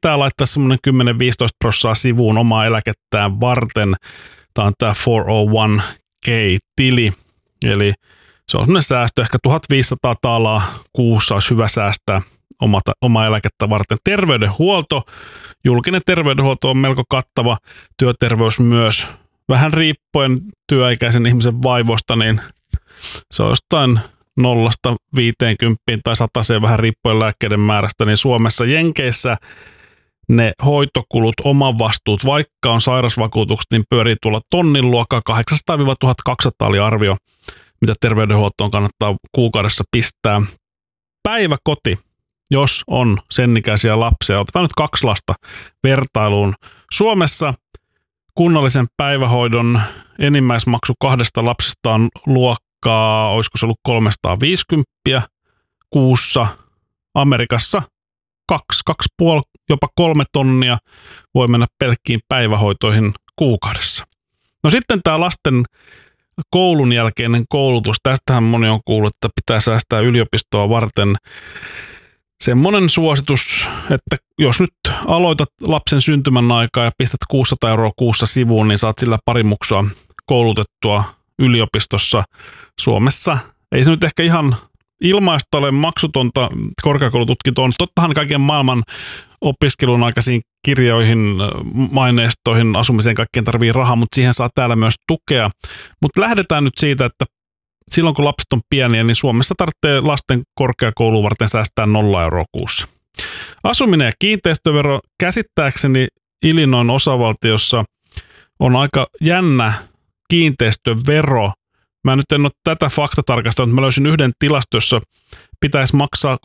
pitää laittaa semmoinen 10-15% sivuun omaa eläkettään varten. Tämä on tämä 401k-tili, eli se on semmoinen säästö, ehkä 1500 taalaa kuussa olisi hyvä säästää omaa eläkettä varten. Terveydenhuolto, julkinen terveydenhuolto on melko kattava, työterveys myös. Vähän riippuen työikäisen ihmisen vaivoista, niin se on jostain 0-50 tai 100, vähän riippuen lääkkeiden määrästä, niin Suomessa Jenkeissä ne hoitokulut, omavastuut, vaikka on sairausvakuutukset, niin pyörii tuolla tonnin luokkaa 800-1200 oli arvio, mitä terveydenhuoltoon kannattaa kuukaudessa pistää. Päiväkoti, jos on sen ikäisiä lapsia, otetaan nyt 2 lasta vertailuun. Suomessa kunnallisen päivähoidon enimmäismaksu 2 lapsesta on luokkaa, olisiko se ollut 350 kuussa. Amerikassa 2,5, jopa 3 tonnia voi mennä pelkkiin päivähoitoihin kuukaudessa. No sitten tämä lasten koulun jälkeinen koulutus. Tästähän moni on kuullut, että pitää säästää yliopistoa varten. Semmoinen suositus, että jos nyt aloitat lapsen syntymän aikaa ja pistät 600 € kuussa sivuun, niin saat sillä pari muksua koulutettua yliopistossa Suomessa. Ei se nyt ehkä ihan ilmaista ole maksutonta korkeakoulututkintoa. Tottahan kaiken maailman opiskelun aikaisiin kirjoihin, maineistoihin, asumiseen kaikkeen tarvii rahaa, mutta siihen saa täällä myös tukea. Mutta lähdetään nyt siitä, että silloin kun lapset on pieniä, niin Suomessa tarvitsee lasten korkeakouluun varten säästää 0 € kuussa. Asuminen ja kiinteistövero, käsittääkseni Illinoisin osavaltiossa on aika jännä kiinteistövero. Mä nyt en ole tätä faktatarkastanut, mutta mä löysin yhden tilaston, jossa pitäisi maksaa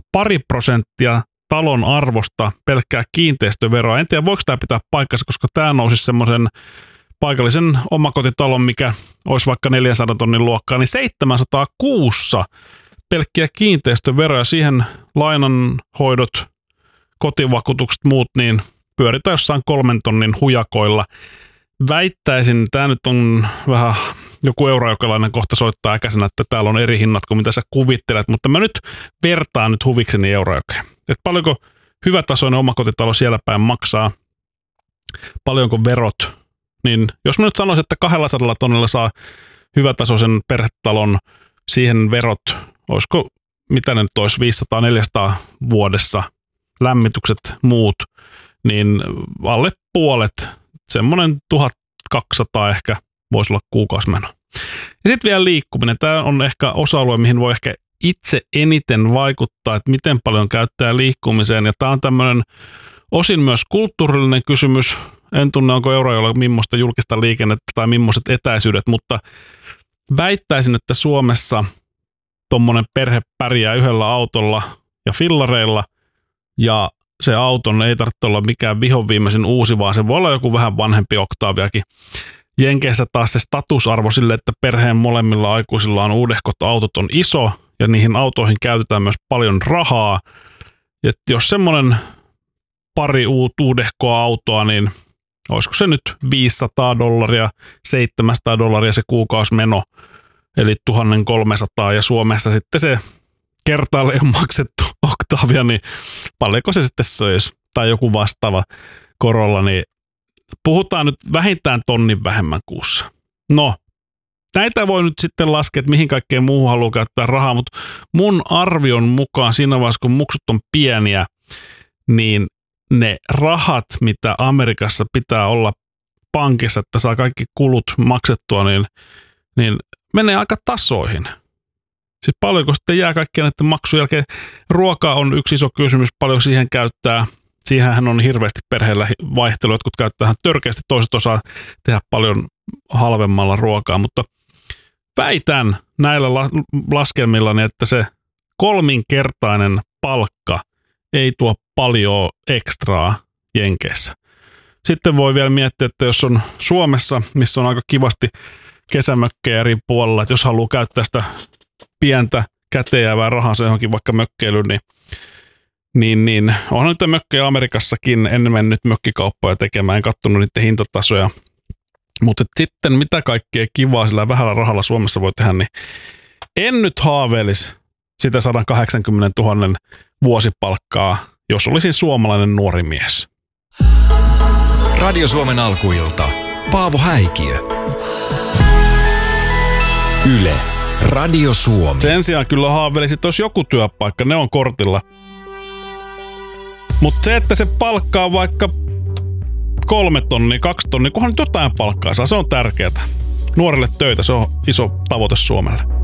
2% talon arvosta pelkkää kiinteistöveroa. En tiedä, voiko tämä pitää paikkansa, koska tämä nousisi semmoisen paikallisen omakotitalon, mikä olisi vaikka 400 tonnin luokkaa, niin 700 kuussa pelkkiä kiinteistöveroja, siihen lainanhoidot, kotivakuutukset, muut, niin pyöritään jossain 3 tonnin hujakoilla. Väittäisin, tämä nyt on vähän joku eurojokelainen kohta soittaa äkäisenä, että täällä on eri hinnat kuin mitä sä kuvittelet, mutta mä nyt vertaan nyt huvikseni eurojokeen. Että paljonko hyvätasoinen omakotitalo siellä päin maksaa, paljonko verot, niin jos mä nyt sanoisin, että 200 tonnilla saa hyvätasoisen perhetalon, siihen verot, olisiko, mitä ne nyt olisi, 500-400 vuodessa, lämmitykset, muut, niin alle puolet, semmoinen 1200 ehkä voisi olla kuukausimeno. Ja sitten vielä liikkuminen. Tämä on ehkä osa-alue, mihin voi ehkä itse eniten vaikuttaa, että miten paljon käyttää liikkumiseen. Ja tämä on tämmöinen osin myös kulttuurillinen kysymys. En tunne, onko Eurajoella millaista julkista liikennettä tai millaiset etäisyydet, mutta väittäisin, että Suomessa tuommoinen perhe pärjää yhdellä autolla ja fillareilla, ja se auton ei tarvitse olla mikään vihonviimeisin uusi, vaan se voi olla joku vähän vanhempi Octaviakin. Jenkeissä taas se statusarvo sille, että perheen molemmilla aikuisilla on uudehkot autot, on iso, ja niihin autoihin käytetään myös paljon rahaa. Ja jos semmoinen pari uudehkoa autoa, niin olisiko se nyt $500, $700 se kuukausimeno, eli 1300, ja Suomessa sitten se kertaalleen maksettu Octavia, niin paljonko se sitten söisi, tai joku vastaava Corolla, niin puhutaan nyt vähintään tonnin vähemmän kuussa. No, näitä voi nyt sitten laskea, että mihin kaikkeen muuhun haluaa käyttää rahaa, mutta mun arvion mukaan siinä vaiheessa, kun muksut on pieniä, niin ne rahat, mitä Amerikassa pitää olla pankissa, että saa kaikki kulut maksettua, niin menee aika tasoihin. Siis paljonko sitten jää kaikkien näiden maksujen jälkeen. Ruoka on yksi iso kysymys, paljon siihen käyttää. Siihenhän on hirveästi perheellä vaihtelu, jotkut käyttää törkeästi, toiset osaa tehdä paljon halvemmalla ruokaa, mutta väitän näillä laskelmillani, että se 3-kertainen palkka ei tuo paljon ekstraa Jenkeissä. Sitten voi vielä miettiä, että jos on Suomessa, missä on aika kivasti kesämökkejä eri puolella, että jos haluaa käyttää sitä pientä käteen jäävää rahansa johonkin vaikka mökkeilyyn, niin onhan niitä mökkejä Amerikassakin, en mennyt mökkikauppoja tekemään, en katsonut niiden hintatasoja. Mutta sitten mitä kaikkea kivaa sillä vähällä rahalla Suomessa voi tehdä, niin en nyt haaveilisi sitä 180 000 vuosipalkkaa, jos olisin suomalainen nuori mies. Radio Suomen alkuilta. Paavo Häikiö. Yle. Radio Suomi. Sen sijaan kyllä haavelisit, että olisi joku työpaikka, ne on kortilla. Mutta se, että se palkkaa vaikka 3 tonnia, 2 tonnia, kunhan nyt jotain palkkaa saa, se on tärkeää. Nuorille töitä, se on iso tavoite Suomelle.